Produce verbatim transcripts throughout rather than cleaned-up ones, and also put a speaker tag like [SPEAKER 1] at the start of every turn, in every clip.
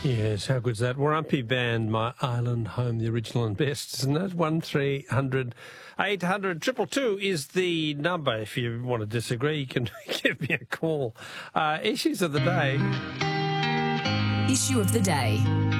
[SPEAKER 1] Yes, how good's that? Warumpi Band, My Island Home, the original and best, isn't it? one three hundred eight hundred two two two is the number. If you want to disagree, you can give me a call. Uh, issues of the day.
[SPEAKER 2] Issue of the day.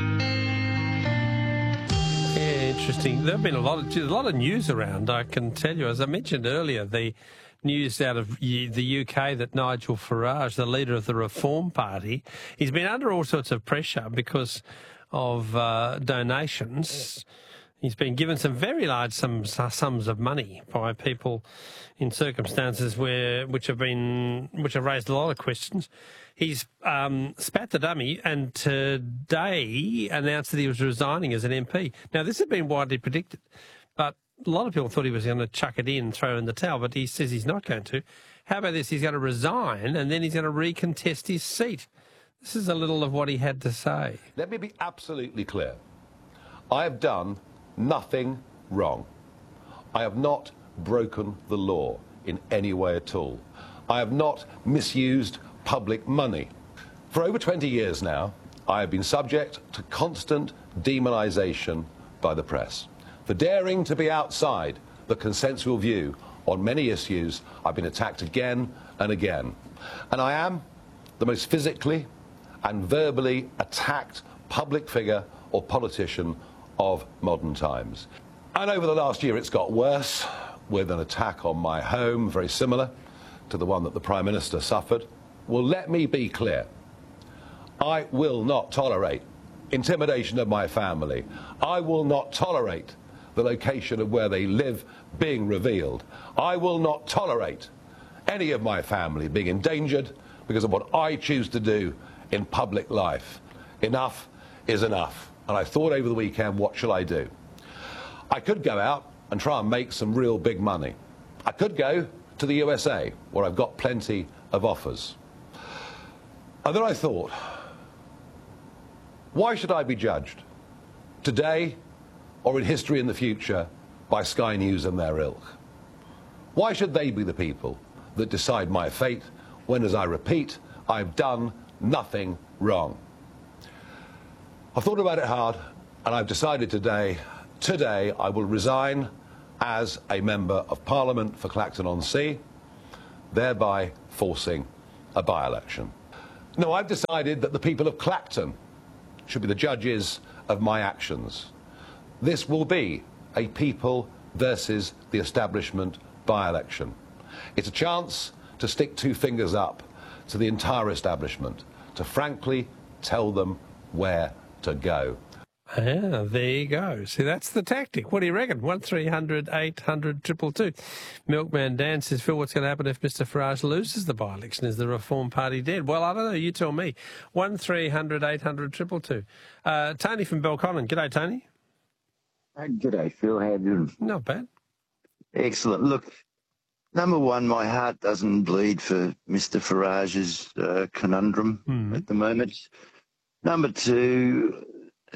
[SPEAKER 1] Yeah, interesting. There have been a lot of a lot of news around, I can tell you. As I mentioned earlier, the news out of the U K that Nigel Farage, the leader of the Reform Party, he's been under all sorts of pressure because of uh, donations. He's been given some very large sums, sums of money by people in circumstances where which have been which have raised a lot of questions. He's um, spat the dummy and today announced that he was resigning as an M P. Now, this had been widely predicted, but a lot of people thought he was going to chuck it in, throw in the towel, but he says he's not going to. How about this? He's going to resign and then he's going to recontest his seat. This is a little of what he had to say.
[SPEAKER 3] Let me be absolutely clear. I have done nothing wrong. I have not broken the law in any way at all. I have not misused public money. For over twenty years now, I have been subject to constant demonisation by the press. For daring to be outside the consensual view on many issues, I've been attacked again and again. And I am the most physically and verbally attacked public figure or politician of modern times. And over the last year it's got worse, with an attack on my home, very similar to the one that the Prime Minister suffered. Well, let me be clear. I will not tolerate intimidation of my family. I will not tolerate the location of where they live being revealed. I will not tolerate any of my family being endangered because of what I choose to do in public life. Enough is enough. And I thought over the weekend, what shall I do? I could go out and try and make some real big money. I could go to the U S A, where I've got plenty of offers. And then I thought, why should I be judged today or in history in the future by Sky News and their ilk? Why should they be the people that decide my fate when, as I repeat, I've done nothing wrong? I've thought about it hard and I've decided today, today I will resign as a Member of Parliament for Clacton-on-Sea, thereby forcing a by-election. No, I've decided that the people of Clacton should be the judges of my actions. This will be a people versus the establishment by-election. It's a chance to stick two fingers up to the entire establishment, to frankly tell them where to go.
[SPEAKER 1] Yeah, there you go. See, that's the tactic. What do you reckon? one three hundred eight hundred two two two. Milkman Dan says, Phil, what's going to happen if Mister Farage loses the by-election? Is the Reform Party dead? Well, I don't know. You tell me. one three hundred eight hundred two two two. Uh, Tony from Belconnen. G'day, Tony.
[SPEAKER 4] Uh, G'day, Phil. How you doing?
[SPEAKER 1] Not bad.
[SPEAKER 4] Excellent. Look, number one, my heart doesn't bleed for Mister Farage's uh, conundrum mm. at the moment. Number two,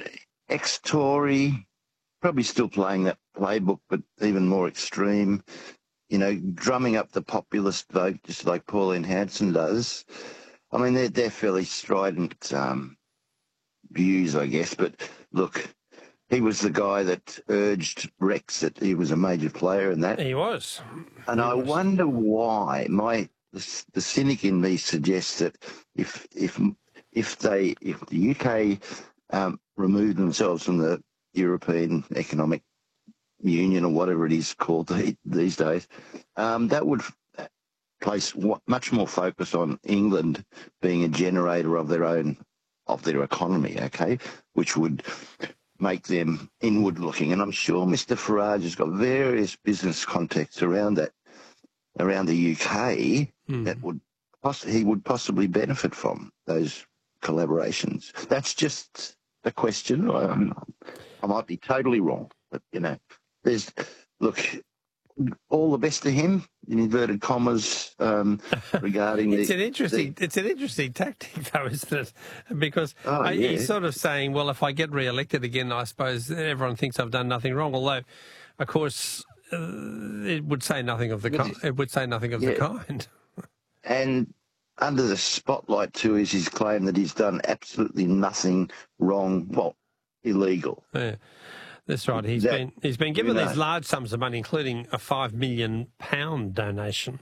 [SPEAKER 4] ex-Tory, probably still playing that playbook, but even more extreme, you know, drumming up the populist vote just like Pauline Hanson does. I mean, they're, they're fairly strident um, views, I guess, but look, he was the guy that urged Brexit. He was a major player in that.
[SPEAKER 1] He was.
[SPEAKER 4] And
[SPEAKER 1] he
[SPEAKER 4] I
[SPEAKER 1] was.
[SPEAKER 4] wonder why. My the, the cynic in me suggests that if if if they if the U K um, remove themselves from the European Economic Union or whatever it is called these days, um, that would place much more focus on England being a generator of their own of their economy. Okay, which would make them inward-looking, and I'm sure Mister Farage has got various business contacts around that, around the U K, mm. that would poss- he would possibly benefit from those collaborations. That's just a question. I, I might be totally wrong, but you know, there's look. All the best to him, in inverted commas, um, regarding
[SPEAKER 1] it's
[SPEAKER 4] the...
[SPEAKER 1] an interesting,
[SPEAKER 4] the,
[SPEAKER 1] it's an interesting tactic, though, isn't it? Because
[SPEAKER 4] oh,
[SPEAKER 1] I,
[SPEAKER 4] yeah.
[SPEAKER 1] he's sort of saying, well, if I get re-elected again, I suppose everyone thinks I've done nothing wrong. Although, of course, uh, it would say nothing of the kind. It would say nothing of
[SPEAKER 4] yeah.
[SPEAKER 1] the kind.
[SPEAKER 4] And under the spotlight too is his claim that he's done absolutely nothing wrong, well, illegal.
[SPEAKER 1] Yeah, that's right. He's
[SPEAKER 4] That-
[SPEAKER 1] been he's been given
[SPEAKER 4] you know.
[SPEAKER 1] these large sums of money, including a five million pound donation,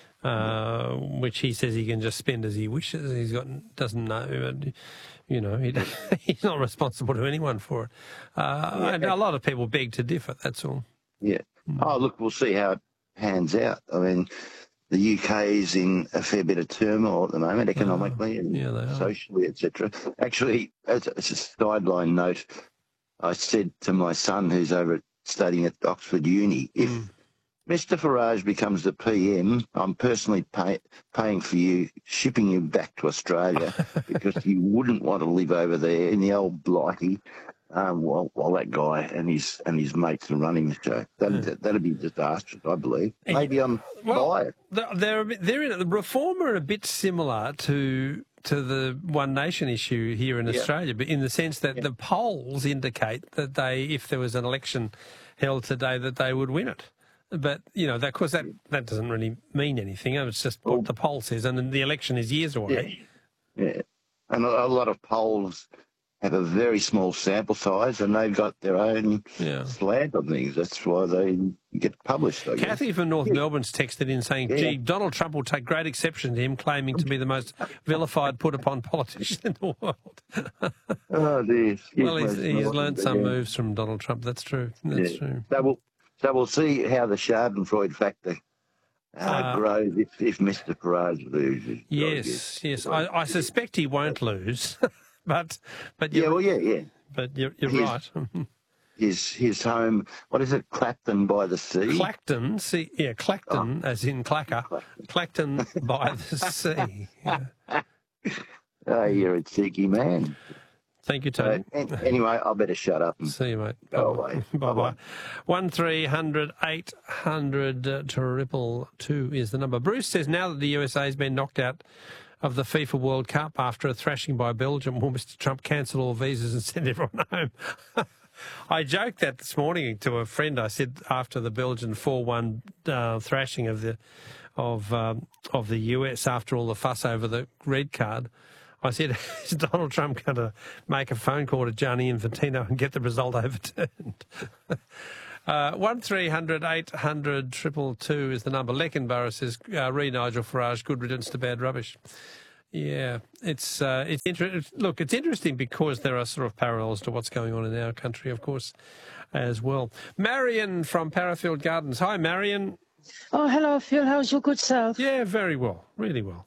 [SPEAKER 1] uh, which he says he can just spend as he wishes. He's got doesn't know, you know, he, he's not responsible to anyone for it. Uh, and a lot of people beg to differ. That's all.
[SPEAKER 4] Yeah. Oh, look, we'll see how it pans out. I mean, the U K is in a fair bit of turmoil at the moment, economically and
[SPEAKER 1] yeah, they are.
[SPEAKER 4] socially, et cetera. Actually, as, as a sideline note, I said to my son, who's over at, studying at Oxford Uni, if
[SPEAKER 1] Mm.
[SPEAKER 4] Mister Farage becomes the P M, I'm personally pay, paying for you, shipping you back to Australia because you wouldn't want to live over there in the old blighty um, while, while that guy and his and his mates are running the show. That'd, that'd be disastrous, I believe. Maybe I'm
[SPEAKER 1] Well,
[SPEAKER 4] biased.
[SPEAKER 1] they're they're, a bit, they're in, the Reform are a bit similar to to the One Nation issue here in
[SPEAKER 4] Yeah.
[SPEAKER 1] Australia, but in the sense that the polls indicate that they, if there was an election held today, that they would win it. But, you know, that, of course, that, that doesn't really mean anything. It's just what the poll says, and then the election is years away.
[SPEAKER 4] Yeah. yeah. And a, a lot of polls have a very small sample size and they've got their own
[SPEAKER 1] Yeah.
[SPEAKER 4] slant on things. That's why they get published, I guess.
[SPEAKER 1] Kathy from North Melbourne's texted in saying,
[SPEAKER 4] Yeah.
[SPEAKER 1] gee, Donald Trump will take great exception to him claiming to be the most vilified put-upon politician in the world.
[SPEAKER 4] Oh, dear.
[SPEAKER 1] Well, he's,
[SPEAKER 4] Yes,
[SPEAKER 1] he's
[SPEAKER 4] well,
[SPEAKER 1] learned some
[SPEAKER 4] yeah.
[SPEAKER 1] moves from Donald Trump. That's true. That's
[SPEAKER 4] Yeah.
[SPEAKER 1] true.
[SPEAKER 4] So we'll, so we'll see how the Schadenfreude factor uh,
[SPEAKER 1] Uh,
[SPEAKER 4] grows if, if Mister Farage loses. I
[SPEAKER 1] Yes,
[SPEAKER 4] guess.
[SPEAKER 1] yes. I, I suspect he won't lose, but but
[SPEAKER 4] Yeah,
[SPEAKER 1] you're,
[SPEAKER 4] well, yeah, yeah.
[SPEAKER 1] but you're, you're
[SPEAKER 4] He's-
[SPEAKER 1] right.
[SPEAKER 4] His, his home, what is it, Clapton by the Sea?
[SPEAKER 1] Clacton, see, yeah, Clacton, as in clacker, Clacton by the sea. Yeah.
[SPEAKER 4] Oh, you're a cheeky man.
[SPEAKER 1] Thank you,
[SPEAKER 4] So,
[SPEAKER 1] Tony.
[SPEAKER 4] an- anyway, I better shut up and
[SPEAKER 1] See you, mate.
[SPEAKER 4] go away.
[SPEAKER 1] Bye bye.
[SPEAKER 4] Bye-bye.
[SPEAKER 1] One three hundred eight hundred uh, triple two is the number. Bruce says now that the U S A has been knocked out of the FIFA World Cup after a thrashing by Belgium, will Mister Trump cancel all visas and send everyone home? I joked that this morning to a friend. I said after the Belgian four one uh, thrashing of the of um, of the U S after all the fuss over the red card, I said, is Donald Trump going to make a phone call to Gianni Infantino and get the result overturned? uh, one three hundred eight hundred triple two is the number. Leckenborough says, uh, re Nigel Farage, good riddance to bad rubbish. Yeah, it's uh, it's inter- look, it's interesting because there are sort of parallels to what's going on in our country, of course, as well. Marion from Parafield Gardens. Hi, Marion.
[SPEAKER 5] Oh, hello, Phil. How's your good self?
[SPEAKER 1] Yeah, very well, really well.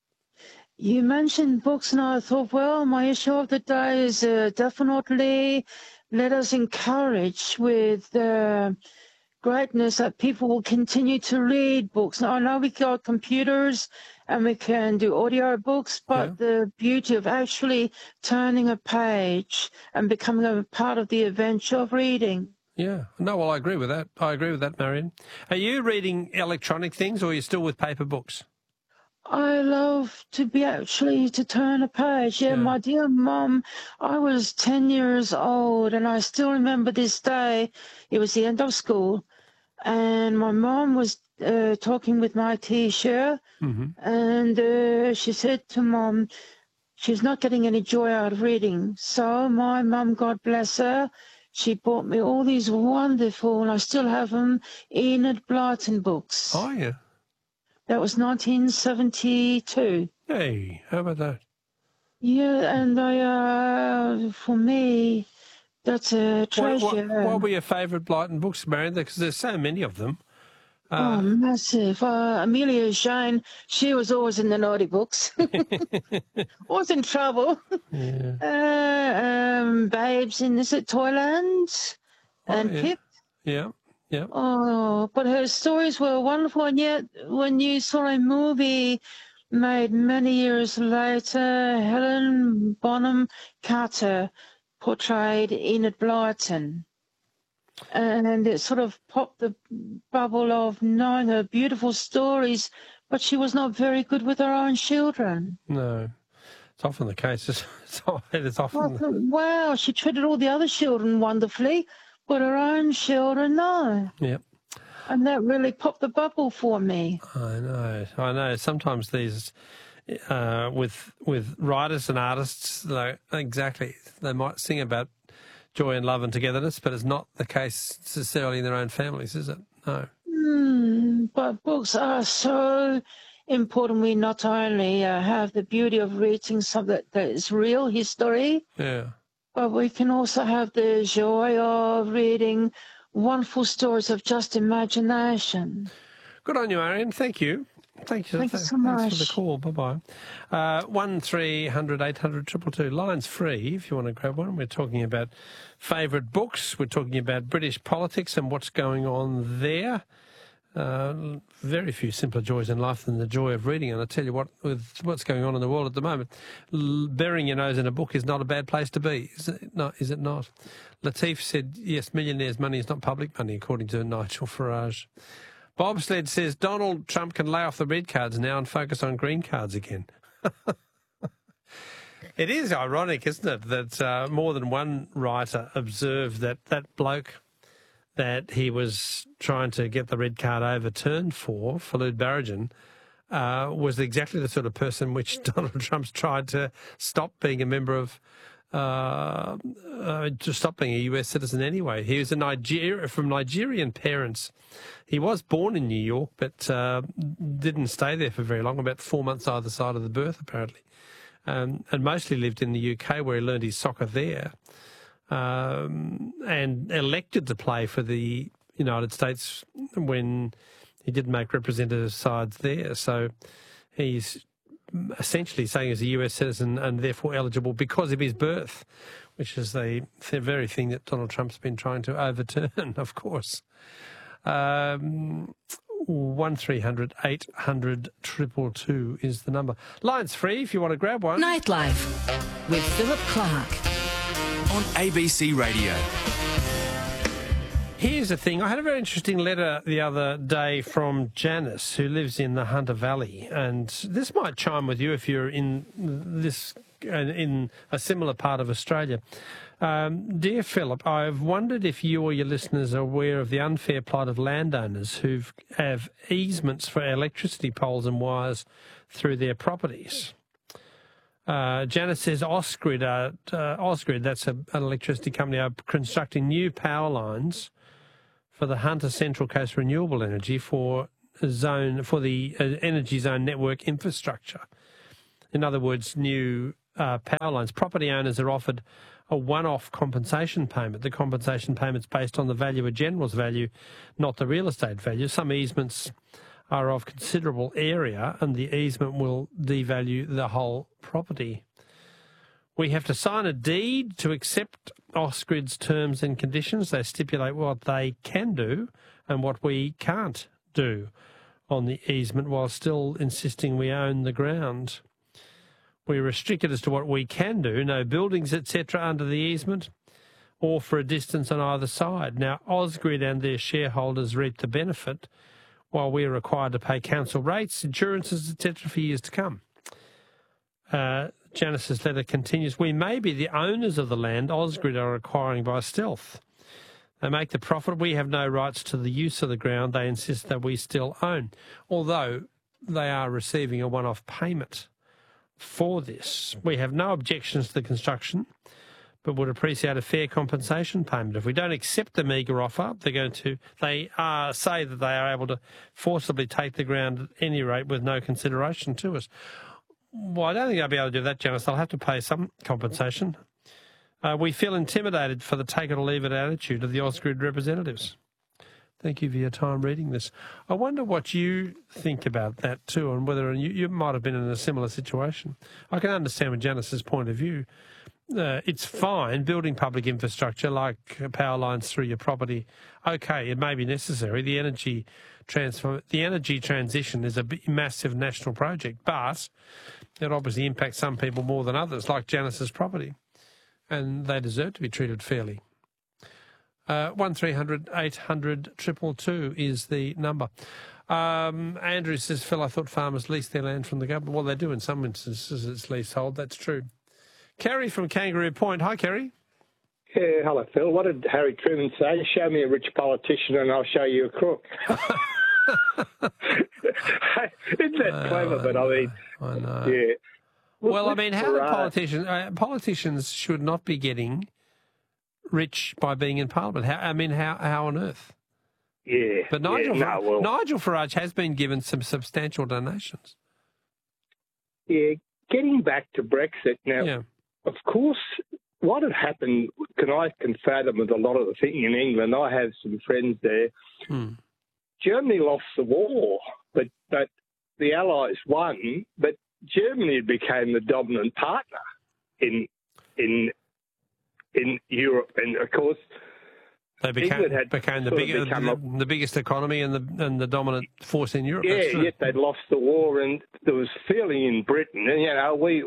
[SPEAKER 5] You mentioned books, and I thought, well, my issue of the day is uh, definitely let us encourage with uh, greatness that people will continue to read books. Now, I know we got computers and we can do audio books, but
[SPEAKER 1] Yeah.
[SPEAKER 5] the beauty of actually turning a page and becoming a part of the adventure of reading.
[SPEAKER 1] Yeah, no, well, I agree with that. I agree with that, Marion. Are you reading electronic things, or are you still with paper books?
[SPEAKER 5] I love to be actually to turn a page. Yeah,
[SPEAKER 1] Yeah.
[SPEAKER 5] my dear mum, I was ten years old and I still remember this day. It was the end of school and my mum was uh, talking with my teacher
[SPEAKER 1] Mm-hmm.
[SPEAKER 5] and uh, she said to mum, she's not getting any joy out of reading. So my mum, God bless her, she bought me all these wonderful, and I still have them, Enid Blyton books.
[SPEAKER 1] Oh, yeah.
[SPEAKER 5] That was nineteen seventy-two.
[SPEAKER 1] Hey, how about that?
[SPEAKER 5] Yeah, and I, uh, for me, that's a
[SPEAKER 1] What,
[SPEAKER 5] treasure.
[SPEAKER 1] what, what were your favourite Blyton books, Marion? Because there's so many of them.
[SPEAKER 5] Oh,
[SPEAKER 1] Uh,
[SPEAKER 5] massive. Uh, Amelia Shane, she was always in the naughty books. Was in trouble.
[SPEAKER 1] yeah.
[SPEAKER 5] Uh, um, Babes in, is it Toyland? And
[SPEAKER 1] yeah.
[SPEAKER 5] Pip.
[SPEAKER 1] Yeah, yeah.
[SPEAKER 5] Oh, but her stories were wonderful, and yet when you saw a movie made many years later, Helen Bonham Carter portrayed Enid Blyton. And it sort of popped the bubble of knowing her beautiful stories, but she was not very good with her own children.
[SPEAKER 1] No, it's often the case. It's, it's, it's
[SPEAKER 5] I
[SPEAKER 1] often.
[SPEAKER 5] thought, wow, she treated all the other children wonderfully, but her own children, no.
[SPEAKER 1] Yeah,
[SPEAKER 5] And that really popped the bubble for me.
[SPEAKER 1] I know. I know. Sometimes these uh, with with writers and artists. Like, exactly, they might sing about joy and love and togetherness, but it's not the case necessarily in their own families, is it? No.
[SPEAKER 5] Mm, but books are so important. We not only uh, have the beauty of reading something that, that is real history,
[SPEAKER 1] Yeah.
[SPEAKER 5] but we can also have the joy of reading wonderful stories of just imagination.
[SPEAKER 1] Good on you, Arian. Thank you. Thank you.
[SPEAKER 5] Thank you
[SPEAKER 1] Th-
[SPEAKER 5] so
[SPEAKER 1] thanks
[SPEAKER 5] much.
[SPEAKER 1] for the call. Bye-bye. Uh, one three hundred eight hundred two two two. Line's free if you want to grab one. We're talking about favourite books. We're talking about British politics and what's going on there. Uh, very few simpler joys in life than the joy of reading. And I tell you what, with what's going on in the world at the moment, l- burying your nose in a book is not a bad place to be. Is it not? Is it not? Latif said, yes, millionaires' money is not public money, according to Nigel Farage. Bobsled says Donald Trump can lay off the red cards now and focus on green cards again. It is ironic, isn't it, that uh, more than one writer observed that that bloke that he was trying to get the red card overturned for, Falude Barajan, uh, was exactly the sort of person which Donald Trump's tried to stop being a member of, uh, uh, to stop being a U S citizen anyway. He was a Niger- from Nigerian parents. He was born in New York, but uh, didn't stay there for very long, about four months either side of the birth, apparently, um, and mostly lived in the U K where he learned his soccer there. Um, and elected to play for the United States when he didn't make representative sides there. So he's essentially saying he's a U S citizen and therefore eligible because of his birth, which is the, the very thing that Donald Trump's been trying to overturn, of course. Um, one three hundred eight hundred two two two is the number. Line's free if you want to grab one.
[SPEAKER 2] Nightlife with Philip Clark.
[SPEAKER 6] On A B C Radio.
[SPEAKER 1] Here's the thing. I had a very interesting letter the other day from Janice, who lives in the Hunter Valley, and this might chime with you if you're in this in a similar part of Australia. Um, Dear Philip, I've wondered if you or your listeners are aware of the unfair plight of landowners who have easements for electricity poles and wires through their properties. Uh, Janice says Ausgrid, uh, uh, Ausgrid, that's a, an electricity company, are constructing new power lines for the Hunter Central Coast Renewable Energy for zone for the uh, energy zone network infrastructure. In other words, new uh, power lines. Property owners are offered a one-off compensation payment. The compensation payment's based on the value of General's value, not the real estate value. Some easements are of considerable area and the easement will devalue the whole property. We have to sign a deed to accept Ausgrid's terms and conditions. They stipulate what they can do and what we can't do on the easement while still insisting we own the ground. We're restricted as to what we can do, no buildings, et cetera, under the easement or for a distance on either side. Now, Ausgrid and their shareholders reap the benefit while we are required to pay council rates, insurances, et cetera for years to come. Uh, Janice's letter continues, we may be the owners of the land Ausgrid are acquiring by stealth. They make the profit. We have no rights to the use of the ground they insist that we still own, although they are receiving a one-off payment for this. We have no objections to the construction, but would appreciate a fair compensation payment. If we don't accept the meagre offer, they're going to, they are, say that they are able to forcibly take the ground at any rate with no consideration to us. Well, I don't think I'll be able to do that, Janice. I'll have to pay some compensation. Uh, we feel intimidated for the take it or leave it attitude of the Ausgrid representatives. Thank you for your time reading this. I wonder what you think about that too, and whether you, you might have been in a similar situation. I can understand from Janice's point of view. Uh, it's fine building public infrastructure like power lines through your property. Okay, it may be necessary. The energy transfer, the energy transition is a big, massive national project, but it obviously impacts some people more than others, like Janice's property, and they deserve to be treated fairly. Uh, one three hundred eight hundred two two two is the number. Um, Andrew says, Phil, I thought farmers lease their land from the government. Well, they do in some instances. It's leasehold. That's true. Kerry from Kangaroo Point. Hi, Kerry.
[SPEAKER 7] Yeah, hello, Phil. What did Harry Truman say? Show me a rich politician and I'll show you a crook. Isn't that clever? But I mean,
[SPEAKER 1] I know.
[SPEAKER 7] Yeah.
[SPEAKER 1] Well, I
[SPEAKER 7] With
[SPEAKER 1] mean, how do
[SPEAKER 7] Farage-
[SPEAKER 1] politicians, uh, politicians should not be getting rich by being in Parliament. How, I mean, how, how on earth?
[SPEAKER 7] Yeah.
[SPEAKER 1] But Nigel,
[SPEAKER 7] yeah, no, well,
[SPEAKER 1] Nigel Farage has been given some substantial donations.
[SPEAKER 7] yeah, getting back to Brexit now,
[SPEAKER 1] Yeah.
[SPEAKER 7] of course, what had happened, can I can fathom with a lot of the thinking in England, I have some friends there.
[SPEAKER 1] Hmm.
[SPEAKER 7] Germany lost the war, but, but the Allies won, but Germany became the dominant partner in in in Europe, and of course
[SPEAKER 1] They became,
[SPEAKER 7] England had
[SPEAKER 1] became the,
[SPEAKER 7] sort of
[SPEAKER 1] big,
[SPEAKER 7] become
[SPEAKER 1] the,
[SPEAKER 7] a-
[SPEAKER 1] the biggest economy and the and the dominant force in Europe.
[SPEAKER 7] yeah,
[SPEAKER 1] That's true.
[SPEAKER 7] yet they'd lost the war, and there was feeling in Britain, and you know we.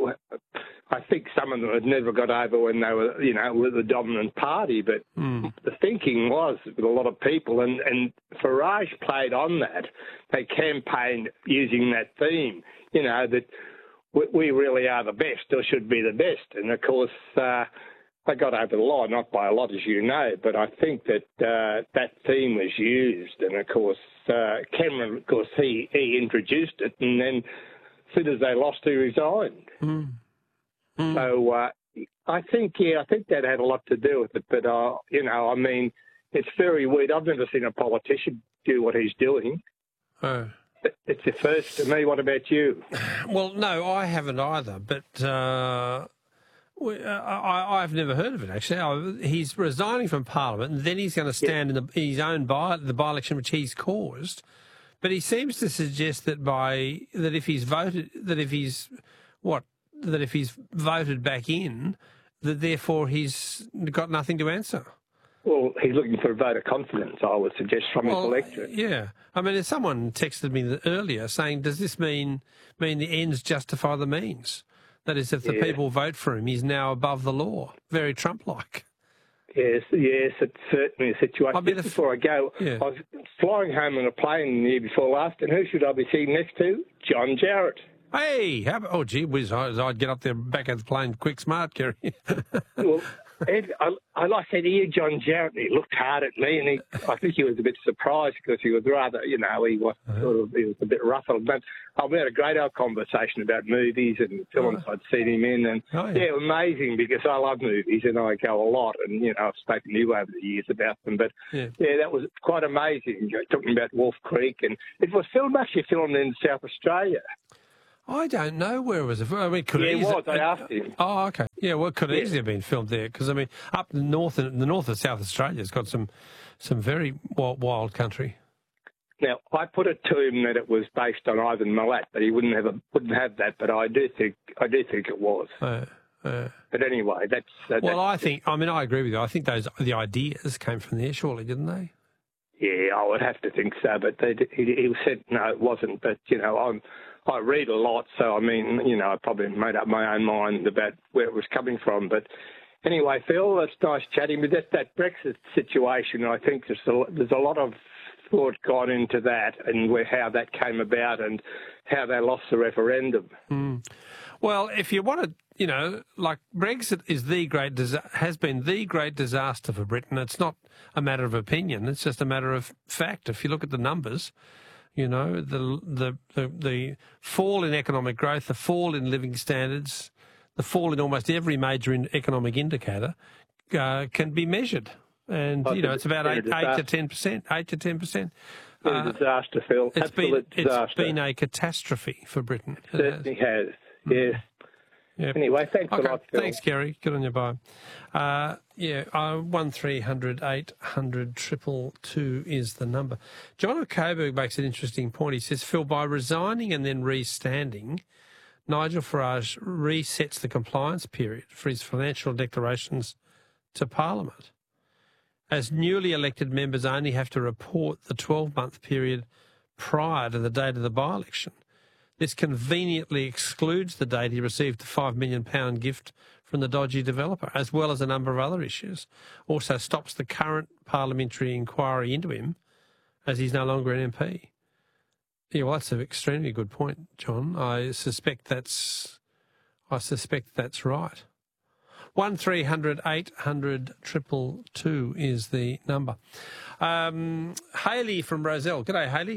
[SPEAKER 7] I think some of them had never got over when they were, you know, were the dominant party, but
[SPEAKER 1] Mm.
[SPEAKER 7] the thinking was with a lot of people, and, and Farage played on that. They campaigned using that theme, you know, that we, we really are the best or should be the best. And, of course, uh, they got over the line, not by a lot, as you know, but I think that uh, that theme was used. And, of course, uh, Cameron, of course, he, he introduced it, and then as soon as they lost, he resigned.
[SPEAKER 1] Mm. Mm.
[SPEAKER 7] So uh, I think, yeah, I think that had a lot to do with it. But, uh, you know, I mean, it's very weird. I've never seen a politician do what he's doing.
[SPEAKER 1] Oh.
[SPEAKER 7] It's the first to me. What about you?
[SPEAKER 1] Well, no, I haven't either, but uh, we, uh, I, I've never heard of it, actually. I, he's resigning from Parliament, and then he's going to stand yeah. in the, his own by, the by-election which he's caused. But he seems to suggest that by that if he's voted, that if he's, what, that if he's voted back in, that therefore he's got nothing to answer.
[SPEAKER 7] Well, he's looking for a vote of confidence, I would suggest, from
[SPEAKER 1] well,
[SPEAKER 7] his electorate.
[SPEAKER 1] Yeah. I mean, someone texted me earlier saying, does this mean mean the ends justify the means? That is, if the
[SPEAKER 7] yeah.
[SPEAKER 1] people vote for him, he's now above the law. Very Trump-like.
[SPEAKER 7] Yes, yes, it's certainly a situation.
[SPEAKER 1] I mean,
[SPEAKER 7] Just
[SPEAKER 1] if,
[SPEAKER 7] before I go,
[SPEAKER 1] yeah.
[SPEAKER 7] I was flying home on a plane the year before last, and who should I be sitting next to? John Jarrett.
[SPEAKER 1] Hey, how about, oh, gee whiz, I'd get up there back of the plane quick smart, Kerry.
[SPEAKER 7] Well, Ed, I, I said, here, John Jarrett, and he looked hard at me, and he, I think he was a bit surprised because he was rather, you know, he was uh-huh. sort of, he was a bit ruffled. But oh, we had a great old conversation about movies and films uh-huh. I'd seen him in, and oh, yeah. yeah, amazing because I love movies and I go a lot, and you know, I've spoken to you over the years about them. But yeah, yeah that was quite amazing. Talking about Wolf Creek, and it was filmed actually filmed in South Australia.
[SPEAKER 1] I don't know where it was. I mean, could
[SPEAKER 7] yeah,
[SPEAKER 1] it
[SPEAKER 7] easily, was. I asked him.
[SPEAKER 1] Oh, okay. Yeah, well, it could
[SPEAKER 7] yeah.
[SPEAKER 1] easily have been filmed there because I mean, up the north, the north of South Australia's got some, some very wild, wild country.
[SPEAKER 7] Now, I put it to him that it was based on Ivan Milat, but he wouldn't have a, wouldn't have that. But I do think I do think it was.
[SPEAKER 1] Uh, uh,
[SPEAKER 7] but anyway, that's. Uh,
[SPEAKER 1] well,
[SPEAKER 7] that's,
[SPEAKER 1] I think. I mean, I agree with you. I think those the ideas came from there, surely, didn't they?
[SPEAKER 7] Yeah, I would have to think so. But they, he, he said no, it wasn't. But you know, I'm. I read a lot, so I mean, you know, I probably made up my own mind about where it was coming from. But anyway, Phil, it's nice chatting. But that, that Brexit situation, I think there's a, there's a lot of thought gone into that and where how that came about and how they lost the referendum.
[SPEAKER 1] Mm. Well, if you want to, you know, like Brexit is the great has been the great disaster for Britain. It's not a matter of opinion; it's just a matter of fact. If you look at the numbers. You know, the, the the the fall in economic growth, the fall in living standards, the fall in almost every major in economic indicator uh, can be measured. And, you know, it's about eight, eight to ten percent, eight to ten percent.
[SPEAKER 7] It's a disaster, Phil.
[SPEAKER 1] It's
[SPEAKER 7] Absolute
[SPEAKER 1] been,
[SPEAKER 7] disaster.
[SPEAKER 1] It's been a catastrophe for Britain.
[SPEAKER 7] It certainly has, yes.
[SPEAKER 1] Yep.
[SPEAKER 7] Anyway, thanks
[SPEAKER 1] okay.
[SPEAKER 7] a lot, Phil.
[SPEAKER 1] Thanks, Kerry. Good on you, bye. Uh, yeah, uh, one three hundred eight hundred triple two is the number. John Coburg makes an interesting point. He says, Phil, by resigning and then re-standing, Nigel Farage resets the compliance period for his financial declarations to Parliament. As newly elected members only have to report the twelve-month period prior to the date of the by-election. This conveniently excludes the date he received the five million pound gift from the dodgy developer, as well as a number of other issues. Also stops the current parliamentary inquiry into him, as he's no longer an M P. Yeah, well, that's an extremely good point, John. I suspect that's, I suspect that's right. One three hundred eight hundred triple two is the number. Um, Hayley from Roselle. G'day, Hayley.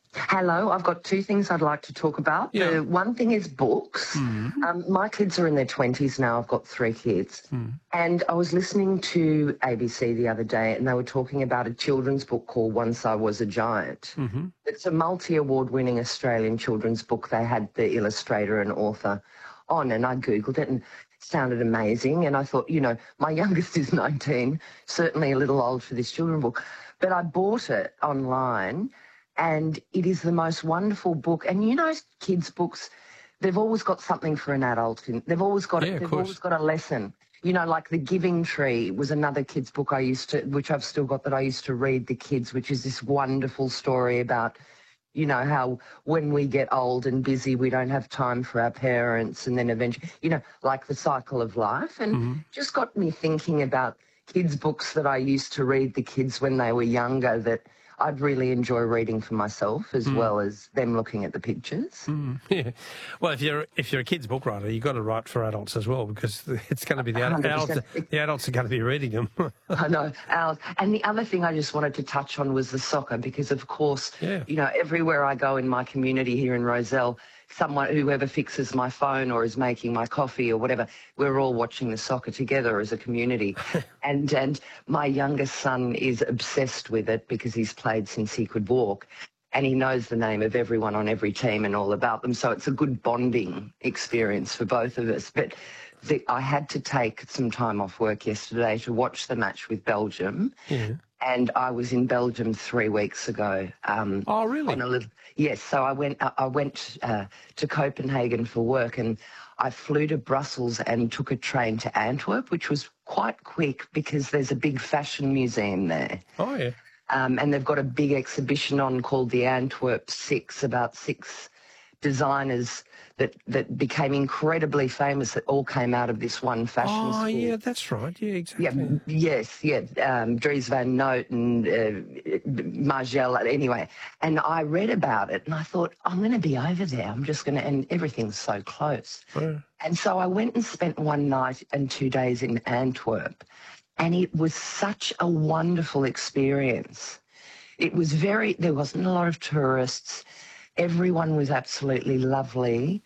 [SPEAKER 8] Hello, I've got two things I'd like to talk about.
[SPEAKER 1] Yeah.
[SPEAKER 8] The one thing is books.
[SPEAKER 1] Mm.
[SPEAKER 8] Um, my kids are in their twenties now. I've got three kids.
[SPEAKER 1] Mm.
[SPEAKER 8] And I was listening to A B C the other day, and they were talking about a children's book called Once I Was a Giant.
[SPEAKER 1] Mm-hmm.
[SPEAKER 8] It's a multi-award winning Australian children's book. They had the illustrator and author on, and I Googled it, and it sounded amazing. And I thought, you know, my youngest is nineteen, certainly a little old for this children's book. But I bought it online, and it is the most wonderful book. And you know, kids' books, they've always got something for an adult in. They've always got
[SPEAKER 1] Yeah, of
[SPEAKER 8] they've
[SPEAKER 1] course.
[SPEAKER 8] always got a lesson. You know, like The Giving Tree was another kids' book I used to, which I've still got, that I used to read the kids, which is this wonderful story about, you know, how when we get old and busy, we don't have time for our parents, and then eventually, you know, like the cycle of life. And
[SPEAKER 1] Mm-hmm.
[SPEAKER 8] just got me thinking about kids' books that I used to read the kids when they were younger, that I'd really enjoy reading for myself, as
[SPEAKER 1] Mm.
[SPEAKER 8] well as them looking at the pictures.
[SPEAKER 1] Mm, yeah. Well, if you're if you're a kid's book writer, you've got to write for adults as well, because it's going to be the ad-
[SPEAKER 8] one hundred
[SPEAKER 1] adults.
[SPEAKER 8] percent.
[SPEAKER 1] The adults are going to be reading them.
[SPEAKER 8] I know, Al. And the other thing I just wanted to touch on was the soccer, because, of course,
[SPEAKER 1] Yeah.
[SPEAKER 8] you know, everywhere I go in my community here in Rozelle, someone, whoever fixes my phone or is making my coffee or whatever, we're all watching the soccer together as a community. and and my youngest son is obsessed with it because he's played since he could walk. And he knows the name of everyone on every team and all about them. So it's a good bonding experience for both of us. But the, I had to take some time off work yesterday to watch the match with Belgium.
[SPEAKER 1] Yeah.
[SPEAKER 8] And I was in Belgium three weeks ago. Um,
[SPEAKER 1] Oh, really?
[SPEAKER 8] On a little, yes. So I went. I went uh, to Copenhagen for work, and I flew to Brussels and took a train to Antwerp, which was quite quick because there's a big fashion museum there.
[SPEAKER 1] Oh, yeah.
[SPEAKER 8] Um, and they've got a big exhibition on called the Antwerp Six, about six designers that, that became incredibly famous, that all came out of this one fashion
[SPEAKER 1] Oh,
[SPEAKER 8] school.
[SPEAKER 1] yeah, that's right. Yeah, exactly.
[SPEAKER 8] Yeah, yes, yeah, um, Dries Van Noot and uh, Margelle, anyway. And I read about it and I thought, I'm going to be over there. I'm just going to, and everything's so close.
[SPEAKER 1] Yeah.
[SPEAKER 8] And so I went and spent one night and two days in Antwerp, and it was such a wonderful experience. It was very, there wasn't a lot of tourists. Everyone was absolutely lovely.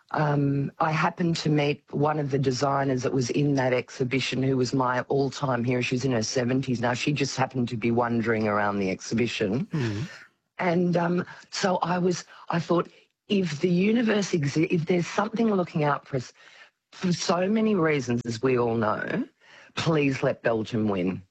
[SPEAKER 8] Um, I happened to meet one of the designers that was in that exhibition, who was my all-time hero. She was in her seventies now. She just happened to be wandering around the exhibition.
[SPEAKER 1] Mm.
[SPEAKER 8] And um, so I was, I thought, if the universe exists, if there's something looking out for us, for so many reasons, as we all know, please let Belgium win.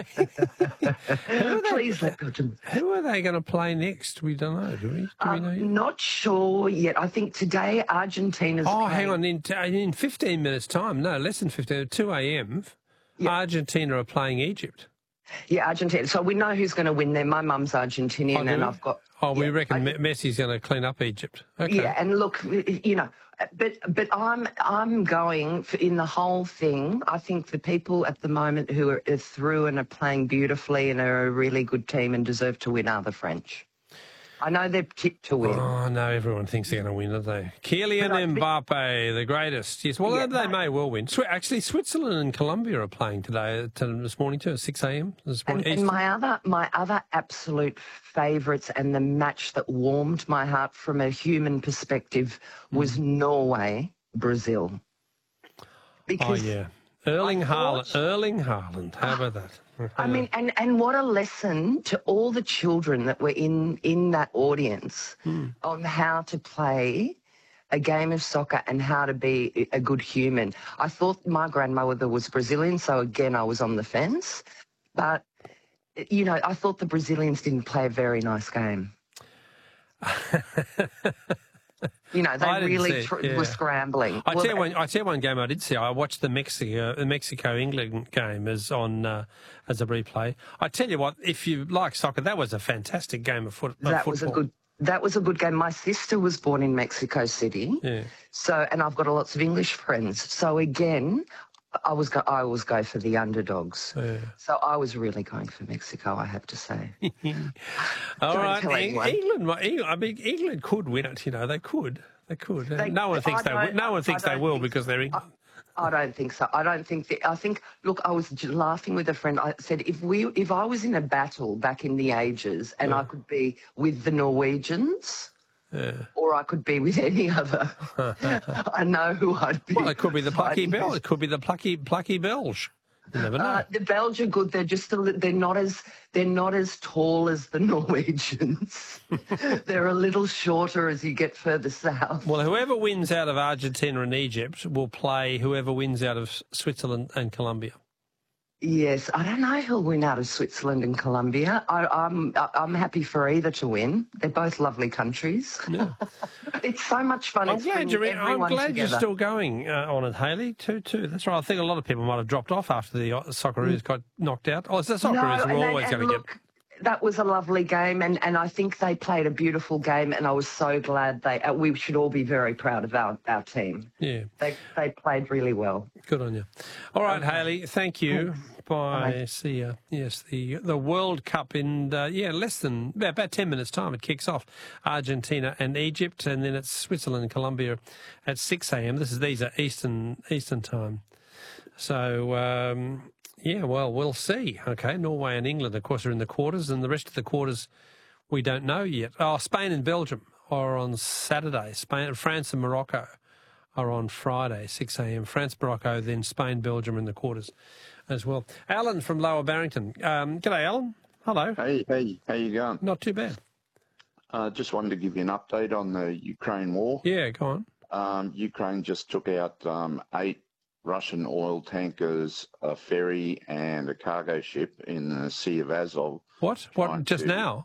[SPEAKER 8] Please let Belgium win.
[SPEAKER 1] Who are they going to play next? We don't know, do we? Do we
[SPEAKER 8] I'm
[SPEAKER 1] know yet?
[SPEAKER 8] not sure yet. I think today Argentina's
[SPEAKER 1] Oh,
[SPEAKER 8] playing.
[SPEAKER 1] hang on. In, in fifteen minutes' time, no, less than fifteen, two a.m.,
[SPEAKER 8] Yeah.
[SPEAKER 1] Argentina are playing Egypt.
[SPEAKER 8] Yeah, Argentina. So we know who's going to win there. My mum's Argentinian,
[SPEAKER 1] Oh, do
[SPEAKER 8] and
[SPEAKER 1] we?
[SPEAKER 8] I've got.
[SPEAKER 1] Oh, we
[SPEAKER 8] yeah,
[SPEAKER 1] reckon
[SPEAKER 8] I-
[SPEAKER 1] Me- Messi's going to clean up Egypt. Okay.
[SPEAKER 8] Yeah, and look, you know, but but I'm I'm going for, in the whole thing. I think the people at the moment who are, are through and are playing beautifully and are a really good team and deserve to win are the French. I know they're tipped to win.
[SPEAKER 1] Oh, no, everyone thinks they're going to win, don't they? Kylian
[SPEAKER 8] But I think-
[SPEAKER 1] Mbappe, the greatest. Yes, well,
[SPEAKER 8] Yeah,
[SPEAKER 1] they
[SPEAKER 8] but-
[SPEAKER 1] may well win. Swi- Actually, Switzerland and Colombia are playing today, uh, to, this morning too, at six a.m. this morning.
[SPEAKER 8] And, and my other my other absolute favourites, and the match that warmed my heart from a human perspective, was
[SPEAKER 1] Mm.
[SPEAKER 8] Norway, Brazil.
[SPEAKER 1] Oh,
[SPEAKER 8] Because
[SPEAKER 1] yeah. Erling
[SPEAKER 8] I
[SPEAKER 1] Haaland.
[SPEAKER 8] thought-
[SPEAKER 1] Erling Haaland. How about that?
[SPEAKER 8] I mean, and, and what a lesson to all the children that were in, in that audience
[SPEAKER 1] Hmm.
[SPEAKER 8] on how to play a game of soccer and how to be a good human. I thought my grandmother was Brazilian, so again, I was on the fence. But, you know, I thought the Brazilians didn't play a very nice game. You know,
[SPEAKER 1] I
[SPEAKER 8] they
[SPEAKER 1] didn't see
[SPEAKER 8] really
[SPEAKER 1] it,
[SPEAKER 8] tr-
[SPEAKER 1] yeah.
[SPEAKER 8] were scrambling.
[SPEAKER 1] I
[SPEAKER 8] Well,
[SPEAKER 1] tell you one. I tell you one game I did see. I watched the Mexico the Mexico England game as on uh, as a replay. I tell you what, if you like soccer, that was a fantastic game of, foot, of
[SPEAKER 8] that
[SPEAKER 1] football.
[SPEAKER 8] was a good that was a good game. My sister was born in Mexico City,
[SPEAKER 1] Yeah.
[SPEAKER 8] so and I've got lots of English friends. So again, I was go, I always go for the underdogs.
[SPEAKER 1] Yeah.
[SPEAKER 8] So I was really going for Mexico, I have to say.
[SPEAKER 1] All
[SPEAKER 8] Don't
[SPEAKER 1] right,
[SPEAKER 8] tell
[SPEAKER 1] Eng-
[SPEAKER 8] anyone.
[SPEAKER 1] England. might- Eng- I mean, England could win it. You know, they could. They could.
[SPEAKER 8] They-
[SPEAKER 1] no one thinks
[SPEAKER 8] I
[SPEAKER 1] they.
[SPEAKER 8] don't-
[SPEAKER 1] will. No one
[SPEAKER 8] I
[SPEAKER 1] thinks they
[SPEAKER 8] don't
[SPEAKER 1] will
[SPEAKER 8] think
[SPEAKER 1] because they're England.
[SPEAKER 8] I don't think so. I don't think that. I think. Look, I was j- laughing with a friend. I said, if we, if I was in a battle back in the ages, and I could be with the Norwegians,
[SPEAKER 1] Yeah.
[SPEAKER 8] or I could be with any other, I know who I'd be.
[SPEAKER 1] Well, it could be the plucky
[SPEAKER 8] fighting
[SPEAKER 1] Belge.
[SPEAKER 8] with.
[SPEAKER 1] It could be the plucky plucky Belge. You never know.
[SPEAKER 8] Uh, the Belgians are good. They're just a li- they're not as they're not as tall as the Norwegians. They're a little shorter as you get further south.
[SPEAKER 1] Well, whoever wins out of Argentina and Egypt will play whoever wins out of Switzerland and Colombia.
[SPEAKER 8] Yes, I don't know who'll win out of Switzerland and Colombia. I, I'm I- I'm happy for either to win. They're both lovely countries.
[SPEAKER 1] Yeah.
[SPEAKER 8] It's so much fun.
[SPEAKER 1] I'm
[SPEAKER 8] It's
[SPEAKER 1] glad
[SPEAKER 8] bringing
[SPEAKER 1] you're. In, I'm
[SPEAKER 8] everyone
[SPEAKER 1] glad
[SPEAKER 8] together.
[SPEAKER 1] you're still going uh, on it, Haley. Too, too. That's right. I think a lot of people might have dropped off after the uh, Socceroos got knocked out. Oh, it's the Socceroos
[SPEAKER 8] and
[SPEAKER 1] are
[SPEAKER 8] they-
[SPEAKER 1] always
[SPEAKER 8] and
[SPEAKER 1] going to get.
[SPEAKER 8] look, that was a lovely game, and, and I think they played a beautiful game, and I was so glad they. Uh, we should all be very proud of our, our team.
[SPEAKER 1] Yeah,
[SPEAKER 8] They they played really well.
[SPEAKER 1] good on you. All right, Haley. Thank you. Bye.
[SPEAKER 8] Bye.
[SPEAKER 1] See ya. Yes, the the World Cup in uh, yeah less than about, about ten minutes time. It kicks off Argentina and Egypt, and then it's Switzerland and Colombia at six a.m. This is these are Eastern Eastern time. So. Um, Yeah, well, we'll see. Okay, Norway and England, of course, are in the quarters, and the rest of the quarters we don't know yet. Oh, Spain and Belgium are on Saturday. Spain, France and Morocco are on Friday, six a.m. France, Morocco, then Spain, Belgium in the quarters as well. Alan from Lower Barrington. Um, g'day, Alan. Hello.
[SPEAKER 9] Hey, hey, how you going?
[SPEAKER 1] Not too bad.
[SPEAKER 9] Uh, just wanted to give you an update on the Ukraine war.
[SPEAKER 1] Yeah, go on.
[SPEAKER 9] Um, Ukraine just took out um, eight Russian oil tankers, a ferry, and a cargo ship in the Sea of Azov.
[SPEAKER 1] What?
[SPEAKER 9] trying
[SPEAKER 1] What? Just
[SPEAKER 9] to-
[SPEAKER 1] now?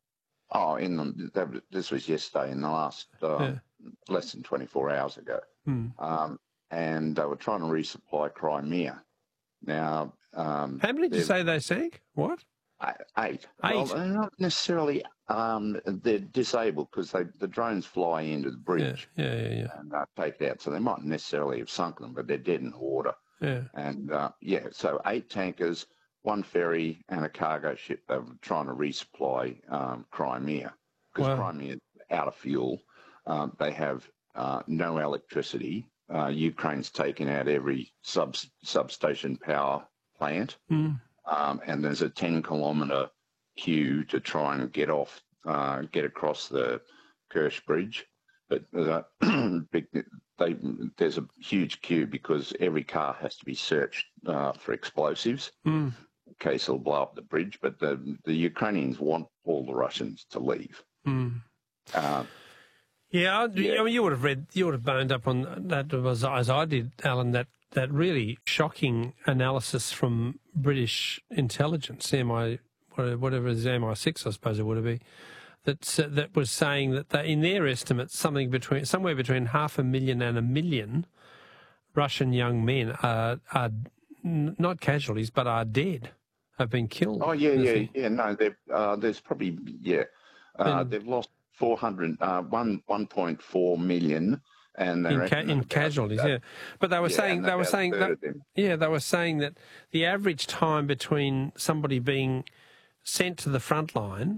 [SPEAKER 9] Oh, in the, that, this was yesterday, in the last uh,
[SPEAKER 1] Yeah.
[SPEAKER 9] less than twenty-four hours ago.
[SPEAKER 1] Hmm.
[SPEAKER 9] Um, and they were trying to resupply Crimea. Now, um,
[SPEAKER 1] How many did you
[SPEAKER 9] they've-
[SPEAKER 1] say they sank? What?
[SPEAKER 9] Eight.
[SPEAKER 1] Eight?
[SPEAKER 9] Well, they're not necessarily. Um, they're disabled because they the drones fly into the
[SPEAKER 1] Yeah,
[SPEAKER 9] bridge
[SPEAKER 1] yeah, yeah, yeah.
[SPEAKER 9] and uh, take it out. So they might necessarily have sunk them, but they're dead in the water.
[SPEAKER 1] yeah.
[SPEAKER 9] And uh, yeah, so eight tankers, one ferry, and a cargo ship. They were trying to resupply um, Crimea because
[SPEAKER 1] Wow.
[SPEAKER 9] Crimea is out of fuel. Um, they have uh, no electricity. Uh, Ukraine's taken out every sub substation power plant.
[SPEAKER 1] Mm.
[SPEAKER 9] Um, and there's a ten kilometre queue to try and get off, uh, get across the Kerch Bridge. But uh, big, they, there's a huge queue because every car has to be searched uh, for explosives
[SPEAKER 1] Mm.
[SPEAKER 9] in case they'll blow up the bridge. But the, the Ukrainians want all the Russians to leave.
[SPEAKER 1] Mm.
[SPEAKER 9] Uh,
[SPEAKER 1] Yeah, I,
[SPEAKER 9] Yeah.
[SPEAKER 1] I mean, you would have read, you would have boned up on that as, as I did, Alan. That that really shocking analysis from British intelligence, M I, whatever it is, M I six, I suppose it would be, that that was saying that they, in their estimates, something between somewhere between half a million and a million Russian young men are are n- not casualties, but are dead, have been killed.
[SPEAKER 9] oh, yeah,
[SPEAKER 1] in the
[SPEAKER 9] yeah,
[SPEAKER 1] thing.
[SPEAKER 9] yeah. No, they've, uh, there's probably, yeah, uh,
[SPEAKER 1] And-
[SPEAKER 9] they've lost four hundred, uh, one, one point four million. And they
[SPEAKER 1] In, ca-
[SPEAKER 9] reckon
[SPEAKER 1] in
[SPEAKER 9] about-
[SPEAKER 1] casualties,
[SPEAKER 9] about-
[SPEAKER 1] yeah. But they were
[SPEAKER 9] yeah,
[SPEAKER 1] saying
[SPEAKER 9] and
[SPEAKER 1] they were
[SPEAKER 9] about a
[SPEAKER 1] saying
[SPEAKER 9] third
[SPEAKER 1] that
[SPEAKER 9] of them.
[SPEAKER 1] yeah, they were saying that the average time between somebody being sent to the front line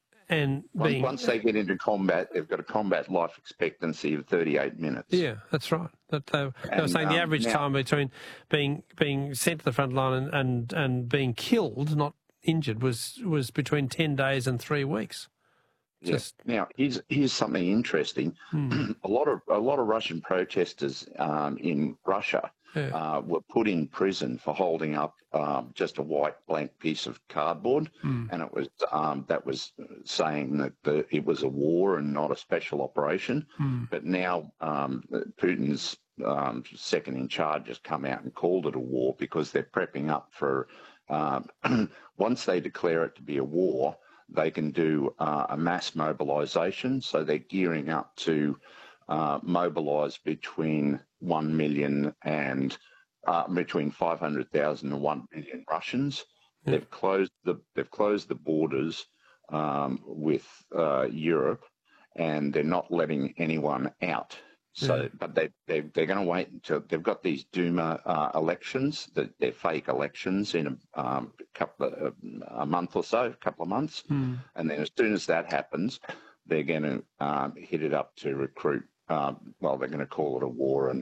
[SPEAKER 1] and
[SPEAKER 9] Once,
[SPEAKER 1] being
[SPEAKER 9] once they get into combat, they've got a combat life expectancy of thirty-eight minutes.
[SPEAKER 1] yeah, that's right. That they, they were
[SPEAKER 9] And,
[SPEAKER 1] saying the
[SPEAKER 9] um,
[SPEAKER 1] average
[SPEAKER 9] now-
[SPEAKER 1] time between being being sent to the front line and, and, and being killed, not injured, was was between ten days and three weeks.
[SPEAKER 9] Yeah.
[SPEAKER 1] Just
[SPEAKER 9] Now, here's here's something interesting.
[SPEAKER 1] Hmm.
[SPEAKER 9] a lot of a lot of Russian protesters um, in Russia
[SPEAKER 1] Yeah.
[SPEAKER 9] uh, were put in prison for holding up um, just a white blank piece of cardboard,
[SPEAKER 1] Hmm.
[SPEAKER 9] and it was um, that was saying that the, it was a war and not a special operation.
[SPEAKER 1] Hmm.
[SPEAKER 9] But now um, Putin's um, second in charge has come out and called it a war because they're prepping up for um, once they declare it to be a war, they can do uh, a mass mobilisation. So they're gearing up to uh, mobilise between one million and uh, between five hundred thousand and one million Russians.
[SPEAKER 1] Yeah.
[SPEAKER 9] They've closed the they've closed the borders um, with uh, Europe, and they're not letting anyone out. So,
[SPEAKER 1] Yeah.
[SPEAKER 9] but they they they're going to wait until they've got these Duma uh, elections, that they're fake elections in a um, couple of, a month or so, a couple of months,
[SPEAKER 1] Hmm.
[SPEAKER 9] and then as soon as that happens, they're going to um, hit it up to recruit. Um, well, they're going to call it a war and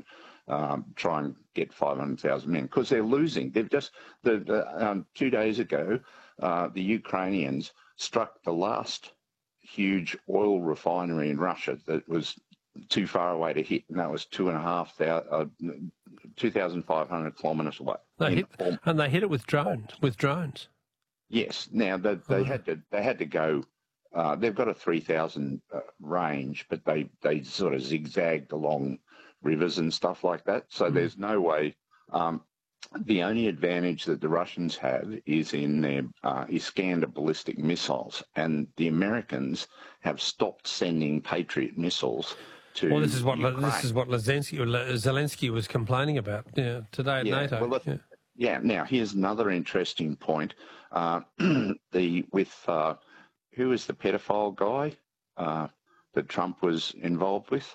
[SPEAKER 9] um, try and get five hundred thousand men because they're losing. They've just the, the um, two days ago, uh, the Ukrainians struck the last huge oil refinery in Russia that was too far away to hit, and that was two and a half thousand, uh, two thousand five hundred kilometres away.
[SPEAKER 1] They hit, and they hit it with drones. With drones.
[SPEAKER 9] Yes. Now they, they oh. had to they had to go. Uh, they've got a three thousand uh, range, but they they sort of zigzagged along rivers and stuff like that. So mm. there's no way. Um, the only advantage that the Russians have is in their uh, Iskander ballistic missiles, and the Americans have stopped sending Patriot missiles. To
[SPEAKER 1] well, this is what
[SPEAKER 9] Ukraine.
[SPEAKER 1] this is what Zelensky, Zelensky was complaining about yeah, today at
[SPEAKER 9] yeah,
[SPEAKER 1] NATO.
[SPEAKER 9] Well, yeah. yeah. Now here's another interesting point. Uh, the with uh, who is the pedophile guy uh, that Trump was involved with?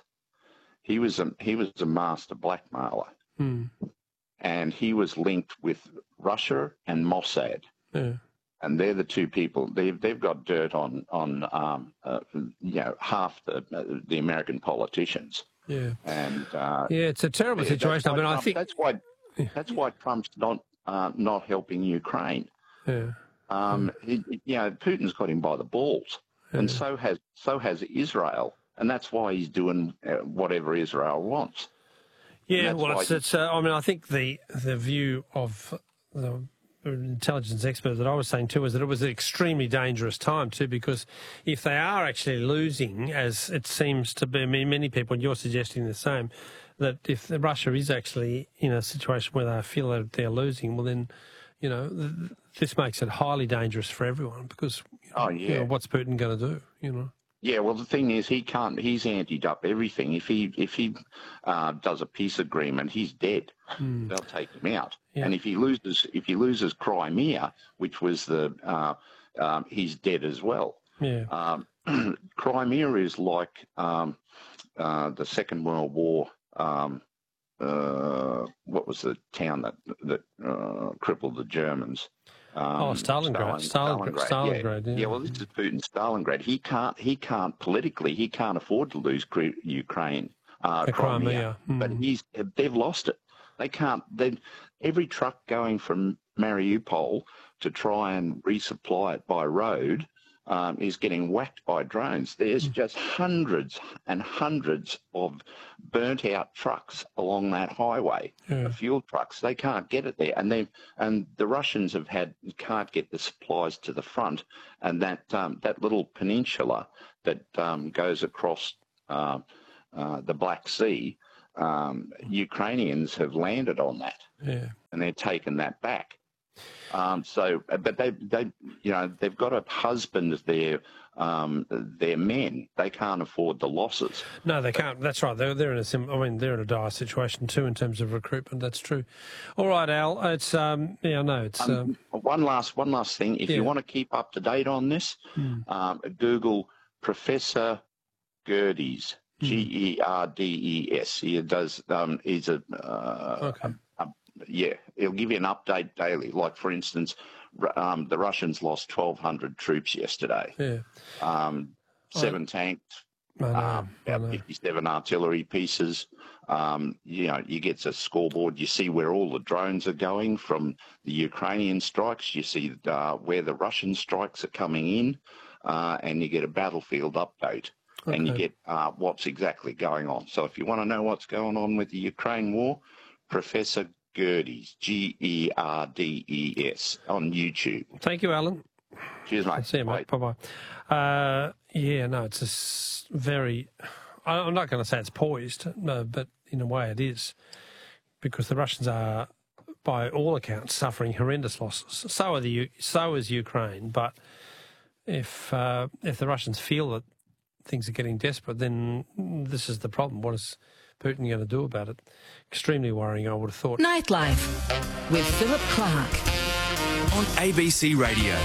[SPEAKER 9] He was a he was a master blackmailer,
[SPEAKER 1] hmm.
[SPEAKER 9] and he was linked with Russia and Mossad.
[SPEAKER 1] Yeah.
[SPEAKER 9] And they're the two people. They've they've got dirt on on um, uh, you know half the uh, the American politicians.
[SPEAKER 1] Yeah,
[SPEAKER 9] and uh,
[SPEAKER 1] yeah, it's a terrible
[SPEAKER 9] yeah,
[SPEAKER 1] situation. I mean,
[SPEAKER 9] Trump,
[SPEAKER 1] I think
[SPEAKER 9] that's why that's why Trump's not uh, not helping Ukraine.
[SPEAKER 1] Yeah,
[SPEAKER 9] um,
[SPEAKER 1] yeah.
[SPEAKER 9] He, you know, Putin's got him by the balls, yeah. and so has so has Israel, and that's why he's doing uh, whatever Israel wants.
[SPEAKER 1] Yeah, well, it's, it's uh, I mean, I think the the view of the intelligence expert that I was saying too is that it was an extremely dangerous time too, because if they are actually losing, as it seems to be, I mean, many people, and you're suggesting the same, that if Russia is actually in a situation where they feel that they're losing, well then, you know, th- this makes it highly dangerous for everyone because, you know,
[SPEAKER 9] oh, yeah.
[SPEAKER 1] you know, what's Putin going to do, you know?
[SPEAKER 9] Yeah, well, the thing is, he can't. He's anteed up everything. If he if he uh, does a peace agreement, he's dead.
[SPEAKER 1] Mm.
[SPEAKER 9] They'll take him out.
[SPEAKER 1] Yeah.
[SPEAKER 9] And if he loses, if he loses Crimea, which was the, uh, um, he's dead as well.
[SPEAKER 1] Yeah.
[SPEAKER 9] Um, Crimea is like um, uh, the Second World War. Um, uh, what was the town that that uh, crippled the Germans? Um,
[SPEAKER 1] oh, Stalingrad.
[SPEAKER 9] Stalin,
[SPEAKER 1] Stalingrad. Stalingrad.
[SPEAKER 9] Yeah.
[SPEAKER 1] Yeah.
[SPEAKER 9] yeah. Well, this is Putin. Stalingrad. He can't. He can't politically. He can't afford to lose Ukraine. Uh, Crimea.
[SPEAKER 1] Crimea. Mm.
[SPEAKER 9] But he's. They've lost it. They can't. They every truck going from Mariupol to try and resupply it by road um, is getting whacked by drones. There's mm. just hundreds and hundreds of burnt-out trucks along that highway,
[SPEAKER 1] yeah.
[SPEAKER 9] fuel trucks. They can't get it there, and they and the Russians have had can't get the supplies to the front, and that um, that little peninsula that um, goes across uh, uh, the Black Sea. Um, Ukrainians have landed on that,
[SPEAKER 1] yeah.
[SPEAKER 9] and they're taking that back. Um, so, but they, they, you know, they've got to husband their um, their men. They can't afford the losses.
[SPEAKER 1] No, they can't. That's right. They're they're in a sim- I mean, they're in a dire situation too in terms of recruitment. That's true. All right, Al. It's um, yeah, no, it's
[SPEAKER 9] um, um, one last one last thing. If
[SPEAKER 1] yeah.
[SPEAKER 9] you want to keep up to date on this,
[SPEAKER 1] hmm.
[SPEAKER 9] um, Google Professor Gerdes. G E R D E S. He does. Um, he's a, uh,
[SPEAKER 1] okay.
[SPEAKER 9] a, a. Yeah, he'll give you an update daily. Like for instance, um, the Russians lost twelve hundred troops yesterday.
[SPEAKER 1] Yeah.
[SPEAKER 9] Um, seven I, tanks.
[SPEAKER 1] I know,
[SPEAKER 9] um, about fifty-seven artillery pieces. Um, you know, you get a scoreboard. You see where all the drones are going from the Ukrainian strikes. You see uh, where the Russian strikes are coming in, uh, and you get a battlefield update.
[SPEAKER 1] Okay.
[SPEAKER 9] And you get uh, what's exactly going on. So if you want to know what's going on with the Ukraine war, Professor Gerdes, G E R D E S, on YouTube.
[SPEAKER 1] Thank you, Alan.
[SPEAKER 9] Cheers, mate.
[SPEAKER 1] See you, mate. Bye-bye. Uh, yeah, no, it's a s- very... I'm not going to say it's poised, no, but in a way it is, because the Russians are, by all accounts, suffering horrendous losses. So are the so is Ukraine, but if uh, if the Russians feel that things are getting desperate, then this is the problem. What is Putin going to do about it? Extremely worrying, I would have thought.
[SPEAKER 2] Nightlife with Philip Clark
[SPEAKER 6] on A B C Radio.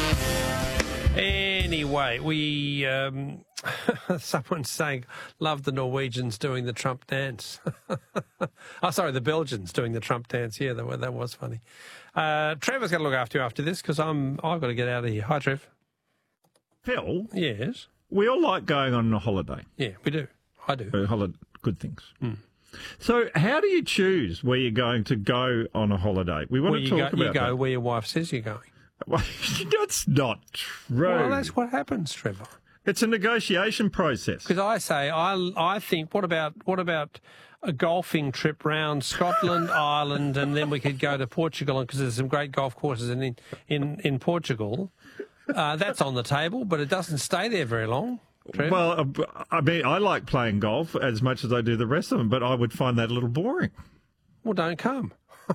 [SPEAKER 1] Anyway, we um, someone's saying love the Norwegians doing the Trump dance. oh, sorry, the Belgians doing the Trump dance. Yeah, that, that was funny. Uh, Trevor's going to look after you after this because I'm I've got to get out of here. Hi, Trev.
[SPEAKER 10] Phil.
[SPEAKER 1] Yes.
[SPEAKER 10] We all like going on a holiday.
[SPEAKER 1] Yeah, we do. I do.
[SPEAKER 10] Uh, holiday, good things.
[SPEAKER 1] Mm.
[SPEAKER 10] So how do you choose where you're going to go on a holiday? We want
[SPEAKER 1] Well,
[SPEAKER 10] to
[SPEAKER 1] you
[SPEAKER 10] talk
[SPEAKER 1] go,
[SPEAKER 10] about
[SPEAKER 1] you go
[SPEAKER 10] that.
[SPEAKER 1] where your wife says you're going.
[SPEAKER 10] That's not true.
[SPEAKER 1] Well, that's what happens, Trevor.
[SPEAKER 10] It's a negotiation process.
[SPEAKER 1] Because I say, I, I think, what about what about a golfing trip round Scotland, Ireland, and then we could go to Portugal, because there's some great golf courses in in, in Portugal. Uh, that's on the table, but it doesn't stay there very long. Trevor.
[SPEAKER 10] Well, uh, I mean, I like playing golf as much as I do the rest of them, but I would find that a little boring.
[SPEAKER 1] Well, don't come.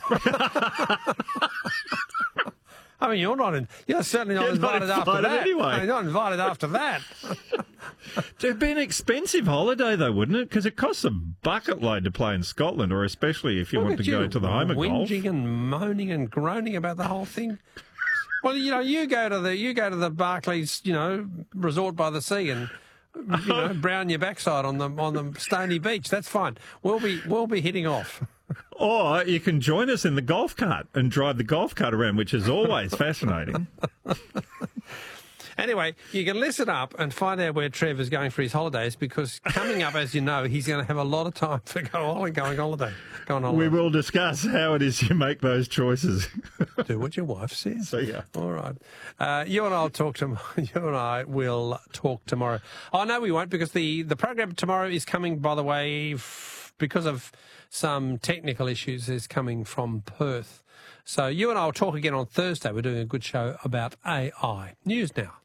[SPEAKER 1] I mean, you're not in, you're certainly not
[SPEAKER 10] You're not
[SPEAKER 1] invited after
[SPEAKER 10] invited
[SPEAKER 1] that.
[SPEAKER 10] anyway.
[SPEAKER 1] You're not invited after that.
[SPEAKER 10] It'd be an expensive holiday, though, wouldn't it? Because it costs a bucket load to play in Scotland, or especially if you
[SPEAKER 1] Look
[SPEAKER 10] want
[SPEAKER 1] at
[SPEAKER 10] to go
[SPEAKER 1] you,
[SPEAKER 10] to the home of golf.
[SPEAKER 1] whinging and moaning and groaning about the whole thing. Well, you know, you go to the you go to the Barclays, you know, resort by the sea, and you know, brown your backside on the on the stony beach. That's fine. We'll be we'll be hitting off.
[SPEAKER 10] Or you can join us in the golf cart and drive the golf cart around, which is always fascinating.
[SPEAKER 1] Anyway, you can listen up and find out where Trev is going for his holidays, because coming up, as you know, he's going to have a lot of time to go on going holiday. Go on holiday.
[SPEAKER 10] We will discuss how it is you make those choices.
[SPEAKER 1] Do what your wife says.
[SPEAKER 10] So, yeah.
[SPEAKER 1] All right. Uh, you and I will talk to you and I will talk tomorrow. Oh no, we won't, because the the program tomorrow is coming. By the way, f- because of some technical issues, is coming from Perth. So you and I will talk again on Thursday. We're doing a good show about A I. News now.